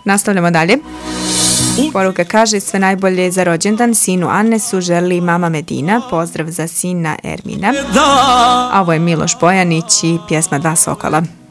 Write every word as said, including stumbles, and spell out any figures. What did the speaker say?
Nastavljamo dalje. Poruka kaže sve najbolje za rođendan sinu Anesu želi mama Medina, pozdrav za sina Ermina. A ovo je Miloš Bojanić i pjesma Dva sokola.